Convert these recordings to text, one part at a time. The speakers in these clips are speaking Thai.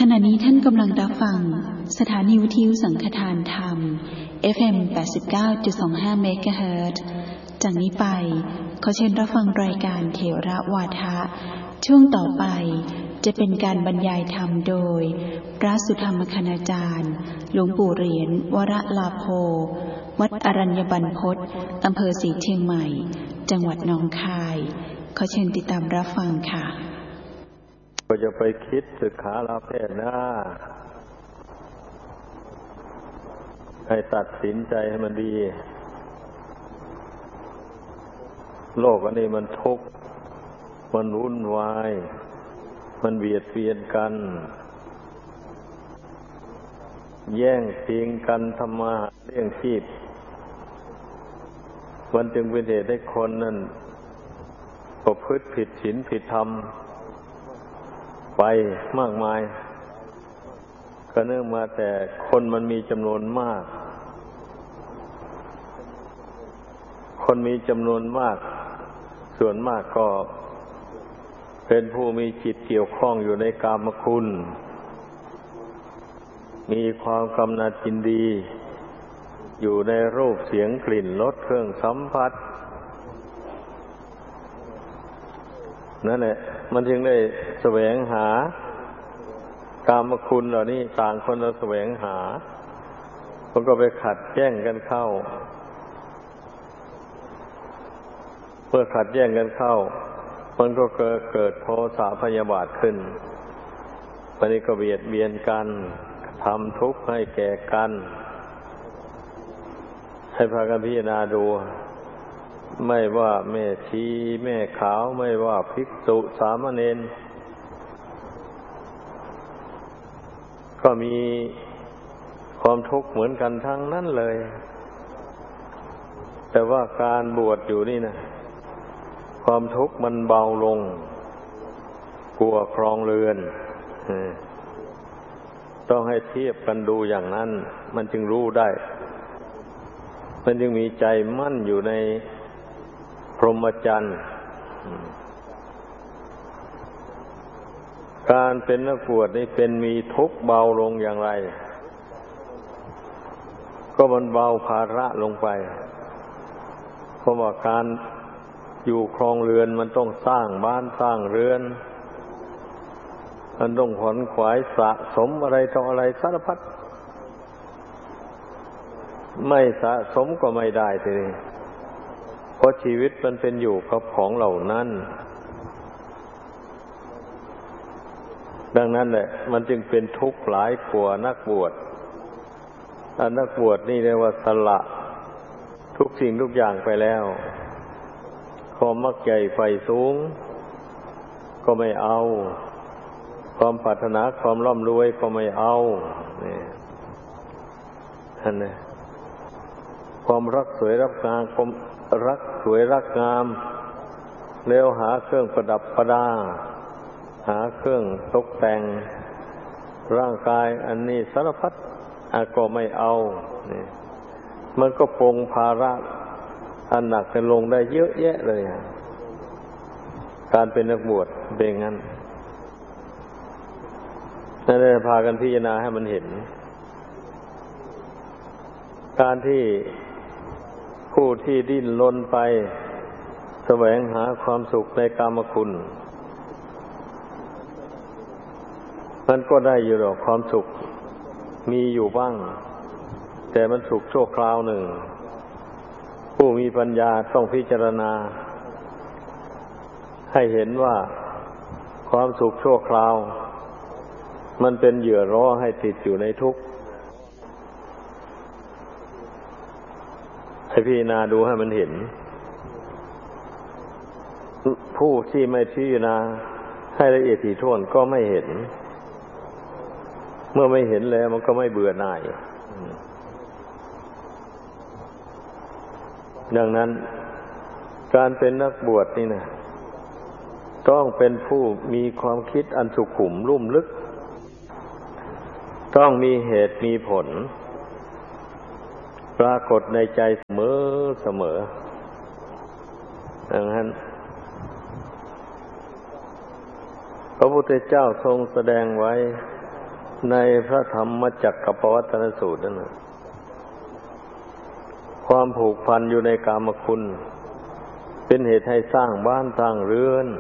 ขณะนี้ท่านกำลังรับฟังสถานีวิทยุสังฆทานธรรม FM 89.25 เมกะเฮิรตซ์จากนี้ไปขอเชิญรับฟังรายการเถระวาทะช่วงต่อไปจะเป็นการบรรยายธรรมโดยพระสุธรรมคณาจารย์หลวงปู่เหรียญวรลาโภวัดอรัญญบรรพตอำเภอศรีเชียงใหม่จังหวัดหนองคายขอเชิญติดตามรับฟังค่ะก็จะไปคิดศึกษาลาเพศหน้าให้ตัดสินใจให้มันดีโลกอันนี้มันทุกข์มันวุ่นวายมันเบียดเบียนกันแย่งชิงกันทำมาหาเลี้ยงชีพมันจึงเป็นเหตุให้คนนั้นประพฤติผิดศีลผิดธรรมไปมากมายก็เนื่องมาแต่คนมันมีจำนวนมากคนมีจำนวนมากส่วนมากก็เป็นผู้มีจิตเกี่ยวข้องอยู่ในกามคุณมีความกำหนัดยินดีอยู่ในรูปเสียงกลิ่นรสเครื่องสัมผัสนั่นแหละมันจึงได้แสวงหากามคุณเหล่านี้ต่างคนเราแสวงหามันก็ไปขัดแย้งกันเข้าเมื่อขัดแย้งกันเข้ามันก็เกิดโทสะพยาบาทขึ้นวันนี้ก็เบียดเบียนกันทำทุกข์ให้แก่กันให้พากันพิจารณาดูไม่ว่าแม่ชีแม่ขาวไม่ว่าภิกษุสามเณรก็มีความทุกข์เหมือนกันทั้งนั้นเลยแต่ว่าการบวชอยู่นี่นะความทุกข์มันเบาลงกลัวครองเรือนต้องให้เทียบกันดูอย่างนั้นมันจึงรู้ได้มันจึงมีใจมั่นอยู่ในพรหมจรรย์การเป็นนักบวชนี่เป็นมีทุกข์เบาลงอย่างไรก็มันเบาภาระลงไปเพราะว่าการอยู่ครองเรือนมันต้องสร้างบ้านสร้างเรือนมันต้องขวนขวายสะสมอะไรต่ออะไรสารพัดไม่สะสมก็ไม่ได้ทีนี้เพราะชีวิตมันเป็นอยู่กับของเหล่านั้นดังนั้นแหละมันจึงเป็นทุกข์หลายกว่านักบวชนักบวชนี่เรียกว่าสละทุกสิ่งทุกอย่างไปแล้วความมักใหญ่ไฟสูงก็ไม่เอาความปรารถนาความร่ำรวยก็ไม่เอานี่ท่านนะความรักสวยรักงามความรักสวยรักงามแล้วหาเครื่องประดับประดาหาเครื่องตกแต่งร่างกายอันนี้สารพัดก็ไม่เอานี่มันก็ปรงภาระอันหนักกันลงได้เยอะแยะเลยการเป็นนักบวชเป็นงั้นนั่นเลยพากันพิจารณาให้มันเห็นการที่ผู้ที่ดิ้นรนไปแสวงหาความสุขในกามคุณมันก็ได้อยู่หรอกความสุขมีอยู่บ้างแต่มันสุขชั่วคราวหนึ่งผู้มีปัญญาต้องพิจารณาให้เห็นว่าความสุขชั่วคราวมันเป็นเหยื่อล่อให้ติดอยู่ในทุกข์ให้พิจารณาดูให้มันเห็นผู้ที่ไม่พิจารณาให้ละเอียดถี่ถ้วนก็ไม่เห็นเมื่อไม่เห็นแล้วมันก็ไม่เบื่อหน่ายดังนั้นการเป็นนักบวชนี่นะต้องเป็นผู้มีความคิดอันสุขุมลุ่มลึกต้องมีเหตุมีผลปรากฏในใจเสมอดังนั้นพระพุทธเจ้าทรงแสดงไว้ในพระธรรมจักรกับปวัตตนสูตรนั่นนะความผูกพันอยู่ในกามคุณเป็นเหตุให้สร้างบ้านสร้างเรือน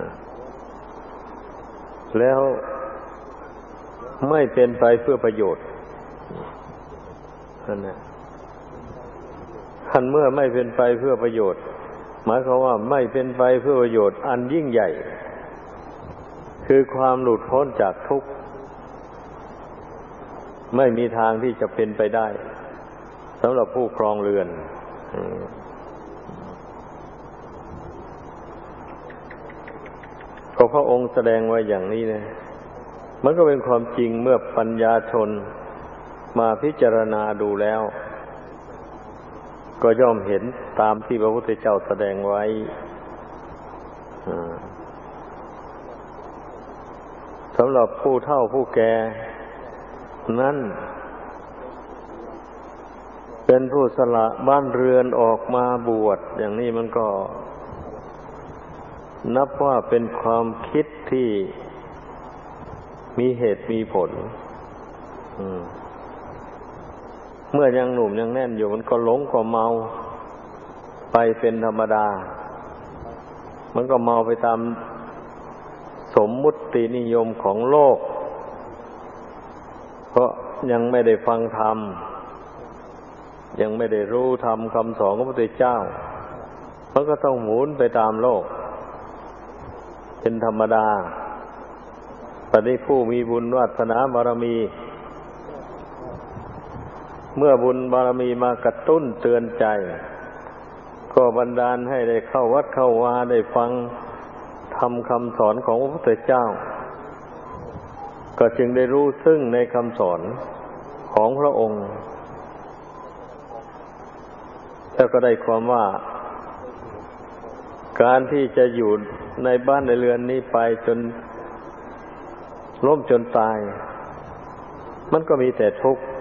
แล้วไม่เป็นไปเพื่อประโยชน์นั่นแหละคันเมื่อไม่เป็นไปเพื่อประโยชน์หมายความว่าไม่เป็นไปเพื่อประโยชน์อันยิ่งใหญ่คือความหลุดพ้นจากทุกข์ไม่มีทางที่จะเป็นไปได้สำหรับผู้ครองเรือนก็พระองค์แสดงไว้อย่างนี้นะมันก็เป็นความจริงเมื่อปัญญาชนมาพิจารณาดูแล้วก็ย่อมเห็นตามที่พระพุทธเจ้าแสดงไว้สำหรับผู้เฒ่าผู้แก่นั้นเป็นผู้สละบ้านเรือนออกมาบวชอย่างนี้มันก็นับว่าเป็นความคิดที่มีเหตุมีผลเมื่อยังหนุ่มยังแน่นอยู่มันก็หลงก็เมาไปเป็นธรรมดามันก็เมาไปตามสมมุตินิยมของโลกเพราะยังไม่ได้ฟังธรรมยังไม่ได้รู้ธรรมคำสอนของพระพุทธเจ้ามันก็ต้องหมุนไปตามโลกเป็นธรรมดาปฏิผู้มีบุญวาสนาบารมีเมื่อบุญบารมีมากระตุ้นเตือนใจก็บันดาลให้ได้เข้าวัดเข้าวาได้ฟังธรรมคำสอนของพระพุทธเจ้าก็จึงได้รู้ซึ่งในคำสอนของพระองค์แล้วก็ได้ความว่าการที่จะอยู่ในบ้านในเรือนนี้ไปจนล้มจนตายมันก็มีแต่ทุกข์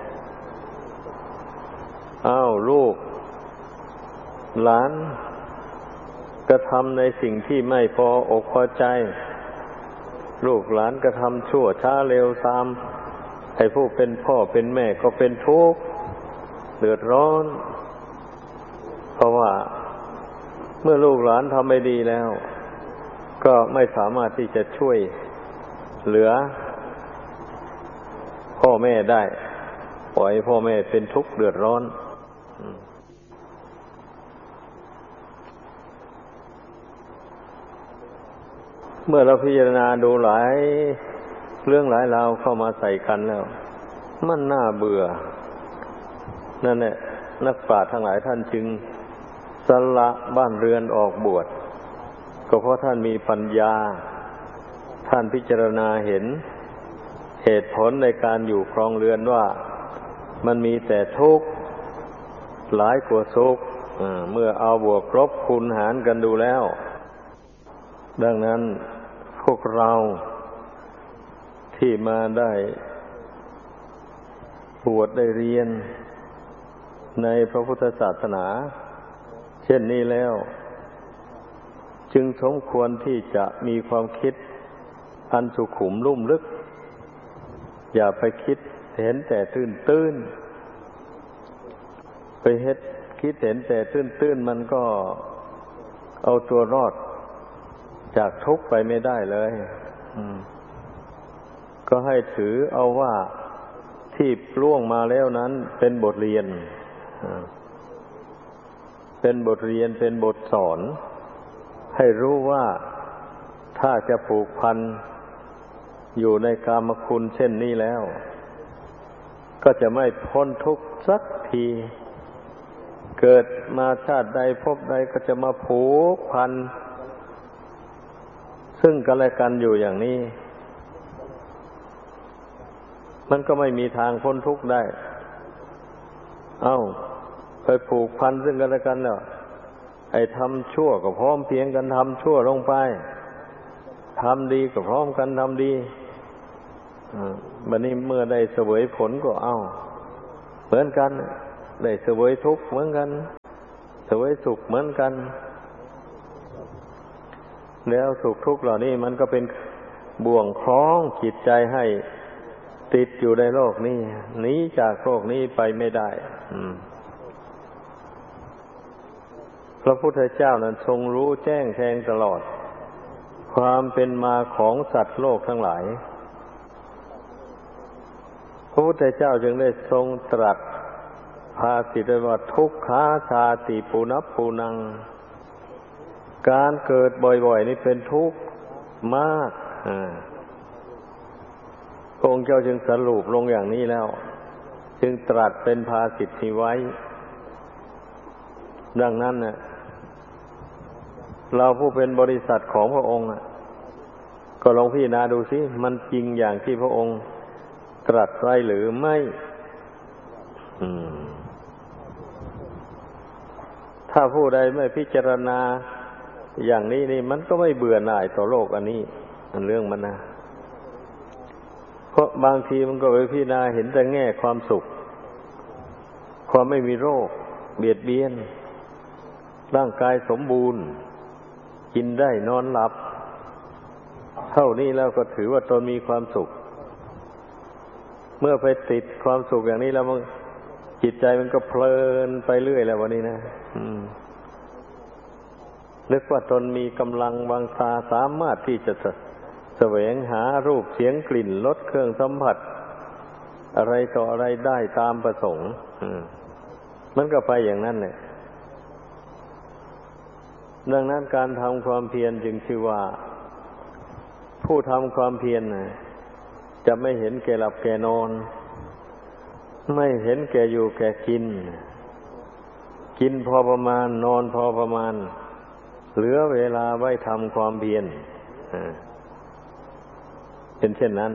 ลูกหลานกระทำในสิ่งที่ไม่พออกพอใจลูกหลานกระทำชั่วช้าเร็วซามให้ผู้เป็นพ่อเป็นแม่ก็เป็นทุกข์เดือดร้อนเพราะว่าเมื่อลูกหลานทำไม่ดีแล้วก็ไม่สามารถที่จะช่วยเหลือพ่อแม่ได้ปล่อยพ่อแม่เป็นทุกข์เดือดร้อนเมื่อเราพิจารณาดูหลายเรื่องหลายราวเข้ามาใส่กันแล้วมันน่าเบื่อนั่นแหละนักปราชญ์ทั้งหลายท่านจึงสละบ้านเรือนออกบวชก็เพราะท่านมีปัญญาท่านพิจารณาเห็นเหตุผลในการอยู่ครองเรือนว่ามันมีแต่ทุกข์หลายกว่าสุขเมื่อเอาบวกลบคูณหารกันดูแล้วดังนั้นพวกเราที่มาได้บวชได้เรียนในพระพุทธศาสนาเช่นนี้แล้วจึงสมควรที่จะมีความคิดอันสุขุมลุ่มลึกอย่าไปคิดเห็นแต่ตื้นไปคิดเห็นแต่ตื้นมันก็เอาตัวรอดจากทุกข์ไปไม่ได้เลยก็ให้ถือเอาว่าที่ล่วงมาแล้วนั้นเป็นบทเรียนเป็นบทเรียนเป็นบทสอนให้รู้ว่าถ้าจะผูกพันอยู่ในกามคุณเช่นนี้แล้วก็จะไม่พ้นทุกข์สักทีเกิดมาชาติใดพบใดก็จะมาผูกพันซึ่งกันและกันอยู่อย่างนี้มันก็ไม่มีทางพ้นทุกข์ได้ไปผูกพันซึ่งกันและกันแล้วไอ้ทำชั่วก็พร้อมเพียงกันทำชั่วลงไปทำดีก็พร้อมกันทำดีบัดนี้เมื่อได้เสวยผลก็เหมือนกันได้เสวยทุกข์เหมือนกันเสวยสุขเหมือนกันแล้วสุขทุกข์เหล่านี้มันก็เป็นบ่วงคล้องจิตใจให้ติดอยู่ในโลกนี้หนีจากโลกนี้ไปไม่ได้พระพุทธเจ้านั้นทรงรู้แจ้งแทงตลอดความเป็นมาของสัตว์โลกทั้งหลายพระพุทธเจ้าจึงได้ทรงตรัสภาษิตไว้ว่าทุกขาชาติปุณพปุนังการเกิดบ่อยๆนี่เป็นทุกข์มากพระองค์เจ้าจึงสรุปลงอย่างนี้แล้วจึงตรัสเป็นภาษิตนี้ไว้ดังนั้นน่ะเราผู้เป็นบริษัทของพระองค์ก็ลองพิจารณาดูสิมันจริงอย่างที่พระองค์ตรัสไว้หรือไม่ถ้าผู้ใดไม่พิจารณาอย่างนี้นี่มันก็ไม่เบื่อหน่ายต่อโลกอันนี้มันเรื่องมันนะเพราะบางทีมันก็ไปพิจารณาเห็นแต่แง่ความสุขความไม่มีโรคเบียดเบียนร่างกายสมบูรณ์กินได้นอนหลับเท่านี้แล้วก็ถือว่าตนมีความสุขเมื่อไปติดความสุขอย่างนี้แล้วมันจิตใจมันก็เพลินไปเรื่อยแล้ววันนี้นะนึกว่าตนมีกำลังวังชาสามารถที่จะแสวงหารูปเสียงกลิ่นรสเครื่องสัมผัสอะไรต่ออะไรได้ตามประสงค์มันก็ไปอย่างนั้นเนี่ยดังนั้นการทำความเพียรจึงชื่อว่าผู้ทำความเพียรจะไม่เห็นแก่หลับแก่นอนไม่เห็นแก่อยู่แก่กินกินพอประมาณนอนพอประมาณเหลือเวลาไว้ทำความเพียรเป็นเช่นนั้น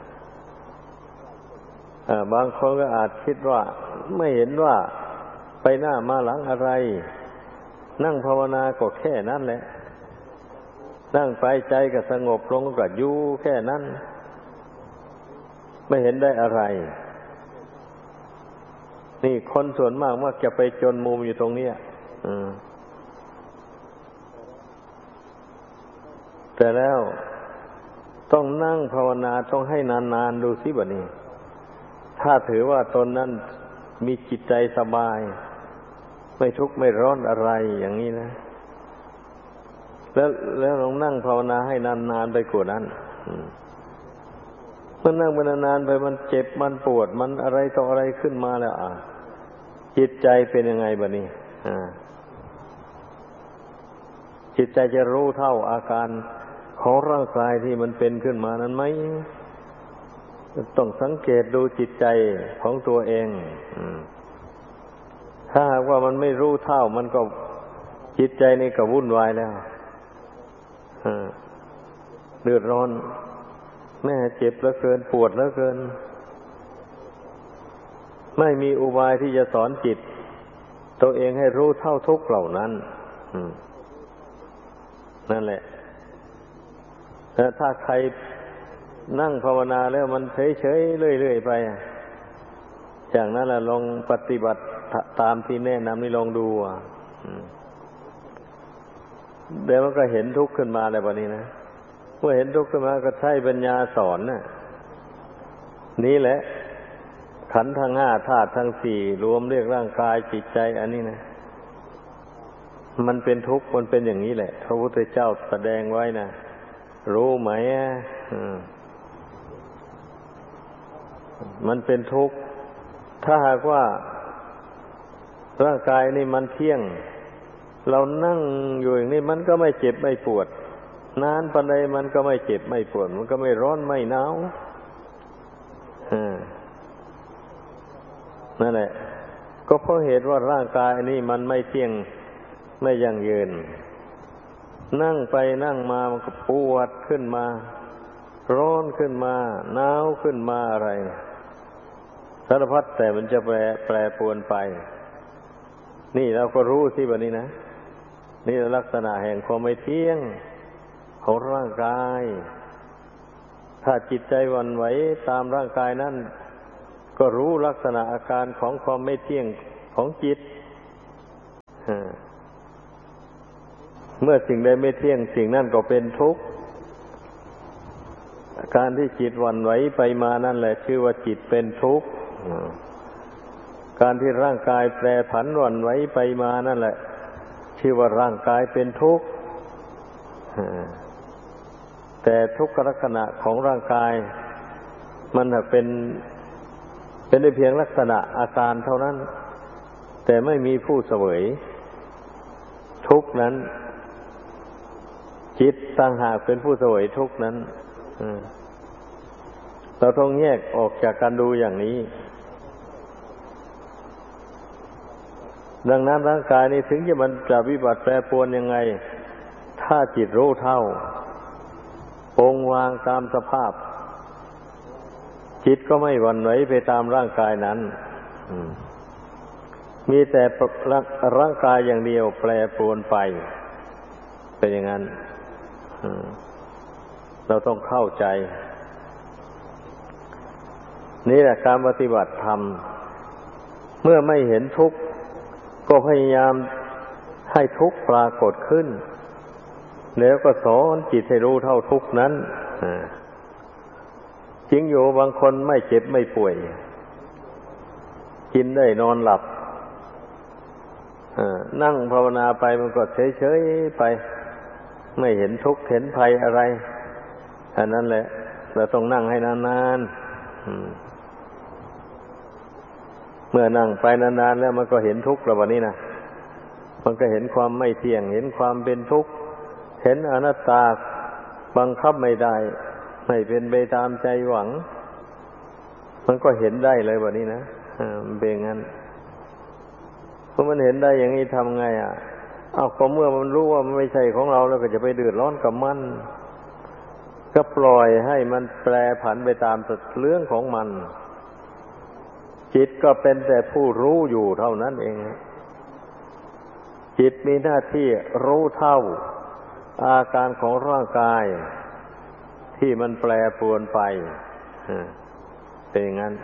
บางคนก็อาจคิดว่าไม่เห็นว่าไปหน้ามาหลังอะไรนั่งภาวนาก็แค่นั้นแหละนั่งไปใจก็สงบลงก็อยู่แค่นั้นไม่เห็นได้อะไรนี่คนส่วนมากมักจะไปจนมุมอยู่ตรงนี้แต่แล้วต้องนั่งภาวนาต้องให้นานๆดูสิบัดนี้ถ้าถือว่าตนนั้นมีจิตใจสบายไม่ทุกข์ไม่ร้อนอะไรอย่างนี้นะแล้วลองนั่งภาวนาให้นานๆไปกว่านั้นเมื่อนั่งไปนานๆไปมันเจ็บมันปวดมันอะไรต่ออะไรขึ้นมาแล้วจิตใจเป็นยังไงบัดนี้จิตใจจะรู้เท่าอาการของร่างกายที่มันเป็นขึ้นมานั้นไหมต้องสังเกตดูจิตใจของตัวเองถ้าหากว่ามันไม่รู้เท่ามันก็จิตใจนี่ก็วุ่นวายแล้วเดือดร้อนแม่เจ็บเหลือเกินปวดเหลือเกินไม่มีอุบายที่จะสอนจิตตัวเองให้รู้เท่าทุกข์เหล่านั้นนั่นแหละแต่ถ้าใครนั่งภาวนาแล้วมันเฉยๆเรื่อยๆไปอย่างนั้นลองปฏิบัติตามที่แนะนำนี่ลองดูเดี๋ยวมันก็เห็นทุกข์ขึ้นมาแล้ววันนี้นะเมื่อเห็นทุกข์ขึ้นมาก็ใช้ปัญญาสอนนี่แหละขันธ์ทั้งห้าธาตุทั้งสี่รวมเรียกร่างกายจิตใจอันนี้นะมันเป็นทุกข์มันเป็นอย่างนี้แหละพระพุทธเจ้าแสดงไว้นะรู้ไหมมันเป็นทุกข์ถ้าหากว่าร่างกายนี่มันเที่ยงเรานั่งอยู่อย่างนี้มันก็ไม่เจ็บไม่ปวดนานปานใดมันก็ไม่เจ็บไม่ปวดมันก็ไม่ร้อนไม่หนาวนั่นแหละก็เพราะเหตุว่าร่างกายนี่มันไม่เที่ยงไม่ยั่งยืนนั่งไปนั่งมามันก็ปวดขึ้นมาร้อนขึ้นมาหนาวขึ้นมาอะไรสารพัดแต่มันจะแปรปรวนไปนี่เราก็รู้ที่แบบนี้นะนี่ลักษณะแห่งความไม่เที่ยงของร่างกายถ้าจิตใจหวั่นไหวตามร่างกายนั้นก็รู้ลักษณะอาการของความไม่เที่ยงของจิตเมื่อสิ่งใดไม่เที่ยงสิ่งนั้นก็เป็นทุกข์การที่จิตหวั่นไหวไปมานั่นแหละชื่อว่าจิตเป็นทุกข์การที่ร่างกายแปรผันหวั่นไหวไปมานั่นแหละชื่อว่าร่างกายเป็นทุกข์แต่ทุกขลักษณะของร่างกายมันเป็นได้เพียงลักษณะอาการเท่านั้นแต่ไม่มีผู้เสวยทุกข์นั้นจิตต่างหากเป็นผู้เสวยทุกข์นั้นเราต้องแยกออกจากการดูอย่างนี้ดังนั้นร่างกายนี้ถึงมันจะวิบัติแปรปรวนยังไงถ้าจิตรู้เท่าปรงวางตามสภาพจิตก็ไม่หวั่นไหวไปตามร่างกายนั้นมีแต่ร่างกายอย่างเดียวแปรปรวนไปเป็นอย่างนั้นเราต้องเข้าใจนี่แหละการปฏิบัติธรรมเมื่อไม่เห็นทุกข์ก็พยายามให้ทุกข์ปรากฏขึ้นแล้วก็สอนจิตให้รู้เท่าทุกข์นั้นจริงอยู่บางคนไม่เจ็บไม่ป่วยกินได้นอนหลับนั่งภาวนาไปมันก็เฉยๆไปไม่เห็นทุกข์เห็นภัยอะไรอันนั้นแหละเราต้องนั่งให้นานๆเมื่อนั่งไปนานๆแล้วมันก็เห็นทุกข์แล้ววันนี้นะมันก็เห็นความไม่เที่ยงเห็นความเป็นทุกข์เห็นอนัตตาบังคับไม่ได้ไม่เป็นไปตามใจหวังมันก็เห็นได้เลยวันนี้นะมันเป็นงั้นเมื่อมันเห็นได้อย่างนี้ทำไงก็เมื่อมันรู้ว่ามันไม่ใช่ของเราแล้วก็จะไปเดือดร้อนกับมันก็ปล่อยให้มันแปรผันไปตามเรื่องของมันจิตก็เป็นแต่ผู้รู้อยู่เท่านั้นเองจิตมีหน้าที่รู้เท่าอาการของร่างกายที่มันแปรปรวนไปเป็นอย่างนั้น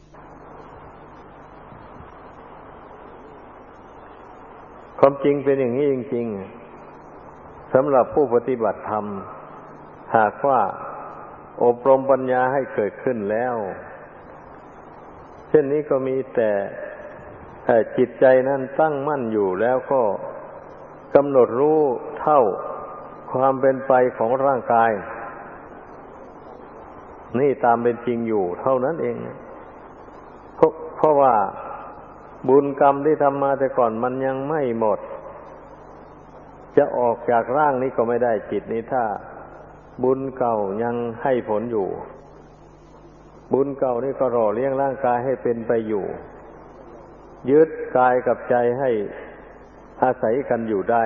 ความจริงเป็นอย่างนี้จริงๆสำหรับผู้ปฏิบัติธรรมหากว่าอบรมปัญญาให้เกิดขึ้นแล้วเช่นนี้ก็มีแต่จิตใจนั้นตั้งมั่นอยู่แล้วก็กำหนดรู้เท่าความเป็นไปของร่างกายนี่ตามเป็นจริงอยู่เท่านั้นเองเพราะว่าบุญกรรมที่ทำมาแต่ก่อนมันยังไม่หมดจะออกจากร่างนี้ก็ไม่ได้จิตนี้ถ้าบุญเก่ายังให้ผลอยู่บุญเก่านี่ก็หล่อเลี้ยงร่างกายให้เป็นไปอยู่ยึดกายกับใจให้อาศัยกันอยู่ได้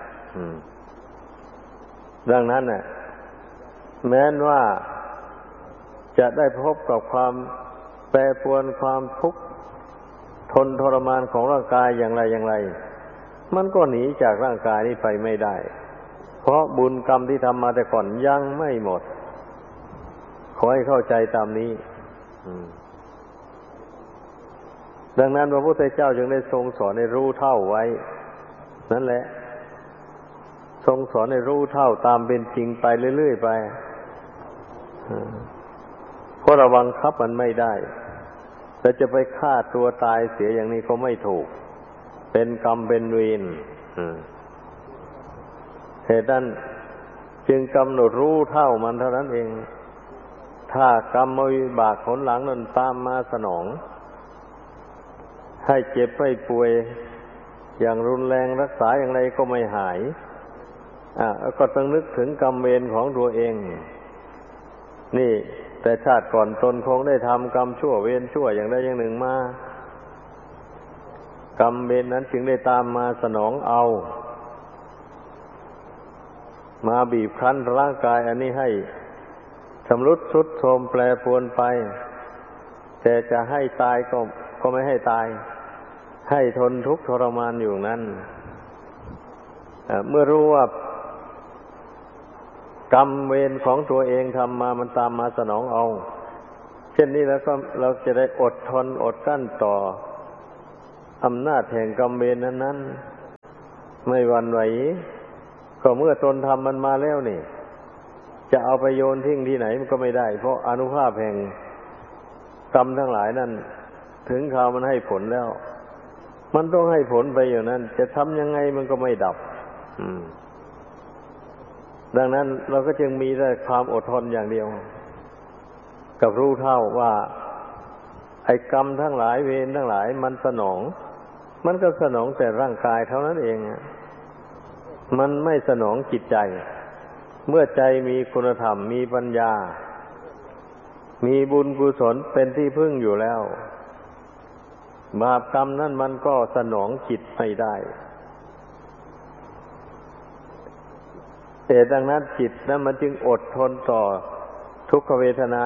ดังนั้นน่ะแม้นว่าจะได้พบกับความแปรปรวนความทุกข์ทนทรมานของร่างกายอย่างไรมันก็หนีจากร่างกายนี้ไปไม่ได้เพราะบุญกรรมที่ทำมาแต่ก่อนยังไม่หมดขอให้เข้าใจตามนี้ดังนั้นพระพุทธเจ้าจึงได้ทรงสอนให้รู้เท่าไว้นั่นแหละทรงสอนให้รู้เท่าตามเป็นจริงไปเรื่อยๆไปเพราะเราบังคับมันไม่ได้แต่จะไปฆ่าตัวตายเสียอย่างนี้ก็ไม่ถูกเป็นกรรมเป็นเวรเหตุนั้นจึงกำหนดรู้เท่ามันเท่านั้นเองถ้ากรรมวิบากผลหลังนั้นตามมาสนองให้เจ็บให้ป่วยอย่างรุนแรงรักษาอย่างไรก็ไม่หายก็ต้องนึกถึงกรรมเวรของตัวเองนี่แต่ชาติก่อนตนคงได้ทำกรรมชั่วเวรชั่วอย่างใดอย่างหนึ่งมากรรมเวรนั้นจึงได้ตามมาสนองเอามาบีบคั้นร่างกายอันนี้ให้ชำรุดทรุดโทรมแปรปรวนไปแต่จะให้ตายก็ไม่ให้ตายให้ทนทุกข์ทรมานอยู่นั้นเมื่อรู้ว่ากรรมเวรของตัวเองทำมามันตามมาสนองเอาเช่นนี้แล้วก็เราจะได้อดทนอดกลั้นต่ออำนาจแห่งกรรมเวรนั้นไม่หวั่นไหวก็เมื่อตนทำมันมาแล้วนี่จะเอาไปโยนทิ้งที่ไหนมันก็ไม่ได้เพราะอานุภาพแห่งกรรมทั้งหลายนั่นถึงคราวมันให้ผลแล้วมันต้องให้ผลไปอย่างนั้นจะทำยังไงมันก็ไม่ดับดังนั้นเราก็จึงมีแต่ความอดทนอย่างเดียวกับรู้เท่าว่าไอ้กรรมทั้งหลายเวรทั้งหลายมันสนองมันก็สนองแต่ร่างกายเท่านั้นเองมันไม่สนองจิตใจเมื่อใจมีคุณธรรมมีปัญญามีบุญกุศลเป็นที่พึ่งอยู่แล้วบาปกรรมนั่นมันก็สนองจิตไม่ได้แต่ดังนั้นจิตนั้นมันจึงอดทนต่อทุกขเวทนา